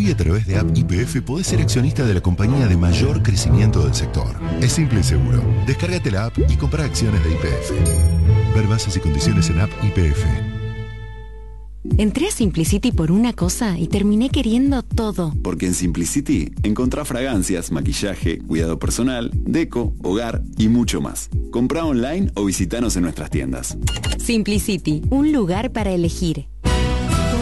Hoy a través de App YPF podés ser accionista de la compañía de mayor crecimiento del sector. Es simple y seguro. Descárgate la app y comprá acciones de YPF. Ver bases y condiciones en App YPF. Entré a Simplicity por una cosa y terminé queriendo todo. Porque en Simplicity encontrá fragancias, maquillaje, cuidado personal, deco, hogar y mucho más. Comprá online o visitanos en nuestras tiendas. Simplicity, un lugar para elegir.